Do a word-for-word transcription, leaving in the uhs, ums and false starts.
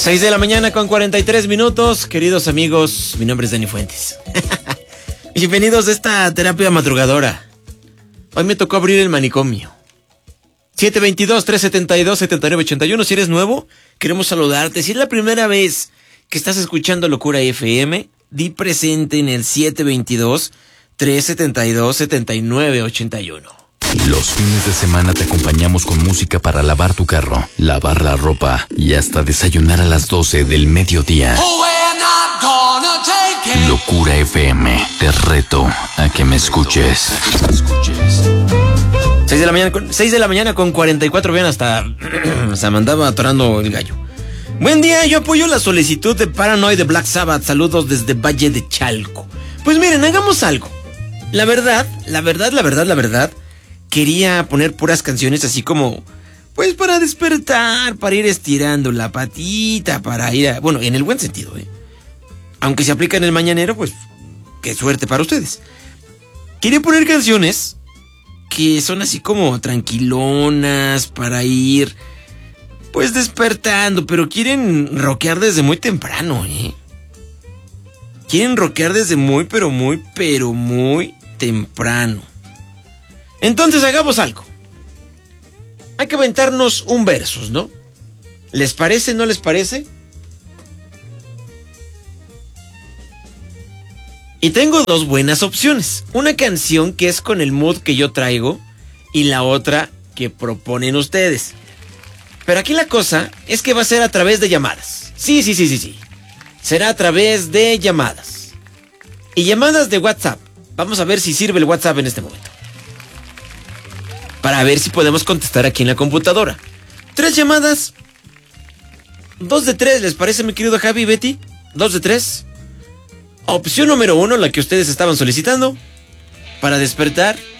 seis de la mañana con cuarenta y tres minutos. Queridos amigos, mi nombre es Dani Fuentes. Bienvenidos a esta terapia madrugadora. Hoy me tocó abrir el manicomio. siete dos dos, tres siete dos, siete nueve ocho uno. Si eres nuevo, queremos saludarte. Si es la primera vez que estás escuchando Locura F M, di presente en el siete dos dos, tres siete dos, siete nueve ocho uno. Los fines de semana te acompañamos con música para lavar tu carro, lavar la ropa y hasta desayunar a las doce del mediodía. Locura F M, te reto a que me escuches. seis de la mañana con, seis de la mañana con cuarenta y cuatro, vean, hasta se me andaba atorando el gallo. Buen día, yo apoyo la solicitud de Paranoid de Black Sabbath. Saludos desde Valle de Chalco. Pues miren, hagamos algo. La verdad, la verdad, la verdad, la verdad, quería poner puras canciones así como, pues para despertar, para ir estirando la patita, para ir a, bueno, en el buen sentido, ¿eh? Aunque se aplica en el mañanero, pues, qué suerte para ustedes. Quería poner canciones que son así como tranquilonas, para ir, pues, despertando, pero quieren rockear desde muy temprano, ¿eh? Quieren rockear desde muy, pero muy, pero muy temprano. Entonces hagamos algo. Hay que aventarnos un versus, ¿no? ¿Les parece? ¿No les parece? Y tengo dos buenas opciones. Una canción que es con el mood que yo traigo y la otra que proponen ustedes. Pero aquí la cosa es que va a ser a través de llamadas. Sí, sí, sí, sí, sí. Será a través de llamadas. Y llamadas de WhatsApp. Vamos a ver si sirve el WhatsApp en este momento. Para ver si podemos contestar aquí en la computadora. Tres llamadas. Dos de tres, ¿les parece, mi querido Javi y Betty? Dos de tres. Opción número uno, la que ustedes estaban solicitando. Para despertar